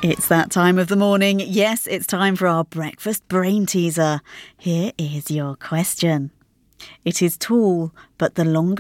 It's that time of the morning. Yes, it's time for our breakfast brain teaser. Here is your question. It is tall, but the longer